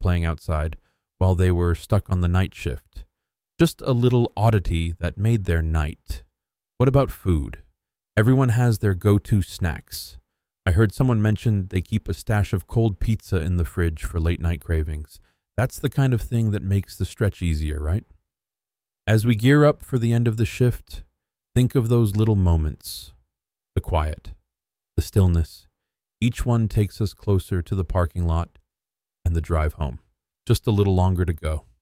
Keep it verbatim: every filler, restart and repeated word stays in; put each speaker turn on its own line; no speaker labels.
playing outside while they were stuck on the night shift. Just a little oddity that made their night. What about food? Everyone has their go-to snacks. I heard someone mention they keep a stash of cold pizza in the fridge for late-night cravings. That's the kind of thing that makes the stretch easier, right? As we gear up for the end of the shift, think of those little moments. The quiet, the stillness. Each one takes us closer to the parking lot and the drive home. Just a little longer to go.